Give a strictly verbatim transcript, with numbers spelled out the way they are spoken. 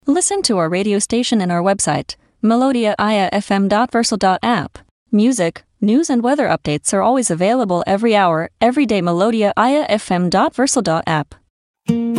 Listen to our radio station and our website, melodia i a f m dot versal dot app. Music, news and weather updates are always available every hour, every day. melodia i a f m dot versal dot app.